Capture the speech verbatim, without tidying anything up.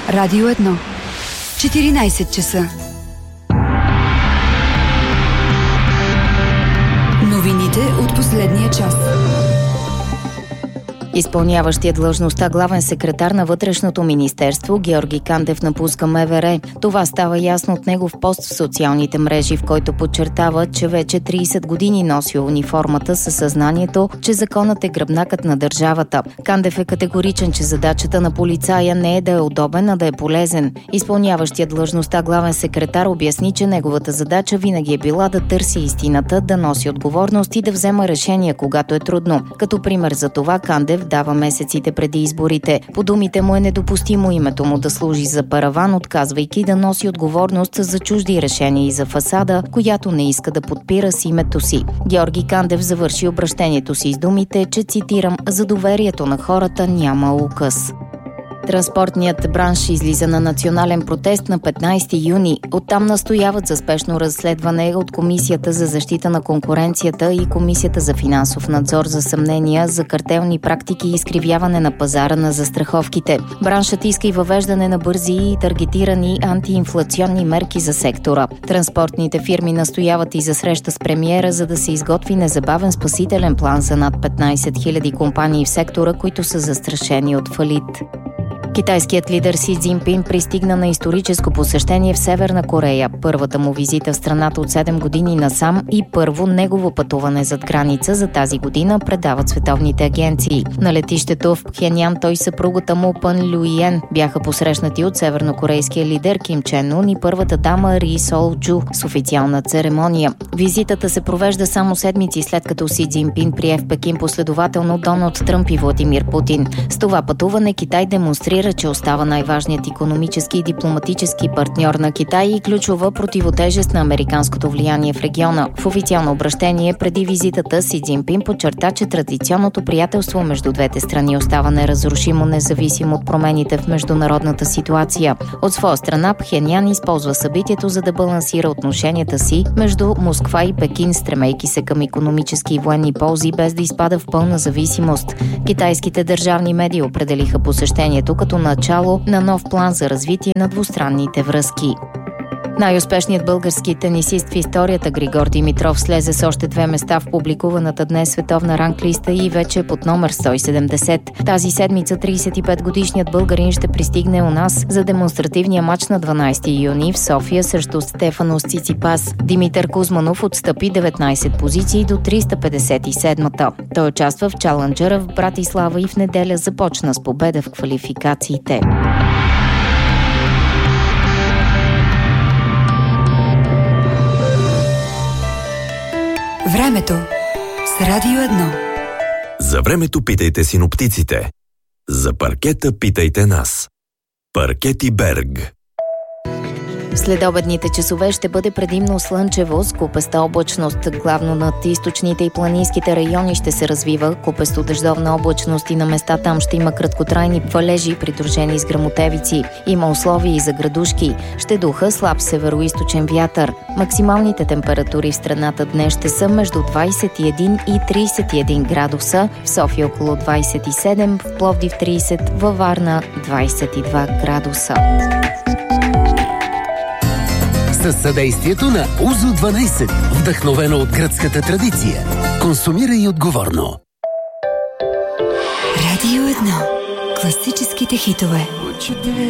Радио едно. четиринайсет часа. Новините от последния час. Изпълняващият длъжността главен секретар на Вътрешното министерство Георги Кандев напуска МВР. Това става ясно от негов пост в социалните мрежи, в който подчертава, че вече трийсет години носи униформата със съзнанието, че законът е гръбнакът на държавата. Кандев е категоричен, че задачата на полицая не е да е удобен, а да е полезен. Изпълняващият длъжността главен секретар обясни, че неговата задача винаги е била да търси истината, да носи отговорност и да взема решения, когато е трудно. Като пример за това Кандев дава месеците преди изборите. По думите му е недопустимо името му да служи за параван, отказвайки да носи отговорност за чужди решения и за фасада, която не иска да подпира с името си. Георги Кандев завърши обращението си с думите, че, цитирам, за доверието на хората няма указ. Транспортният бранш излиза на национален протест на петнайсети юни. Оттам настояват за спешно разследване от Комисията за защита на конкуренцията и Комисията за финансов надзор за съмнения за картелни практики и изкривяване на пазара на застраховките. Браншът иска и въвеждане на бързи и таргетирани антиинфлационни мерки за сектора. Транспортните фирми настояват и за среща с премиера, за да се изготви незабавен спасителен план за над петнайсет хиляди компании в сектора, които са застрашени от фалит. Китайският лидер Си Цзинпин пристигна на историческо посещение в Северна Корея. Първата му визита в страната от седем години насам и първо негово пътуване зад граница за тази година, предават световните агенции. На летището в Пхенян той и съпругата му Пън Люиен бяха посрещнати от севернокорейския лидер Ким Чен Ун и първата дама Ри Сол Джу с официална церемония. Визитата се провежда само седмици след като Си Цзинпин прие в Пекин последователно Доналд Тръмп и Владимир Путин. С това пътуване Китай демонстрира, че остава най-важният икономически и дипломатически партньор на Китай и ключова противотежест на американското влияние в региона. В официално обращение преди визитата Си Цзинпин подчерта, че традиционното приятелство между двете страни остава неразрушимо, независимо от промените в международната ситуация. От своя страна Пхенян използва събитието, за да балансира отношенията си между Москва и Пекин, стремейки се към икономически и военни ползи, без да изпада в пълна зависимост. Китайските държавни медии определиха посещението като начало на нов план за развитие на двустранните връзки. Най-успешният български тенисист в историята Григор Димитров слезе с още две места в публикуваната днес световна ранглиста и вече под номер сто и седемдесет. Тази седмица трийсет и пет годишният българин ще пристигне у нас за демонстративния мач на дванайсети юни в София срещу Стефанос Циципас. Димитър Кузманов отстъпи деветнайсет позиции до триста петдесет и седма. Той участва в чаленджера в Братислава и в неделя започна с победа в квалификациите. Времето с Радио едно. За времето питайте синоптиците. За паркета питайте нас. Паркети Берг. Следобедните часове ще бъде предимно слънчево с купеста облачност. Главно над източните и планинските райони ще се развива купесто дъждовна облачност и на места там ще има краткотрайни валежи, придружени с гръмотевици. Има условия и за градушки. Ще духа слаб североизточен вятър. Максималните температури в страната днес ще са между двайсет и един и трийсет и един градуса, в София около двайсет и седем, в Пловдив трийсет, във Варна двайсет и два градуса. Със съдействието на Узо дванайсет, вдъхновено от гръцката традиция. Консумирай отговорно. Радио едно. Класическите хитове.